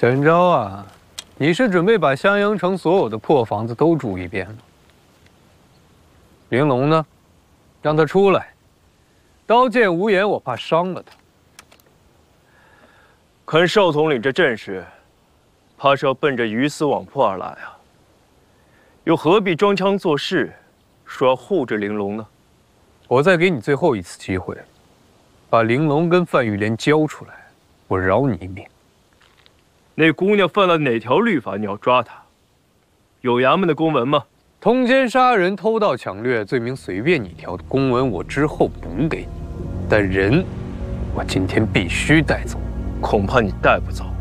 展昭啊，你是准备把襄阳城所有的破房子都住一遍吗？玲珑呢？让他出来。刀剑无眼，我怕伤了他。 看少统领这阵势，怕是要奔着鱼死网破而来啊！又何必装腔作势，说要护着玲珑呢？ 我再给你最后一次机会，把玲珑跟范玉莲交出来，我饶你一命。 那姑娘犯了哪条律法？你要抓她？有衙门的公文吗？ 通奸杀人、偷盗抢掠，罪名随便你挑。公文我之后补给你，但人，我今天必须带走。 恐怕你带不走。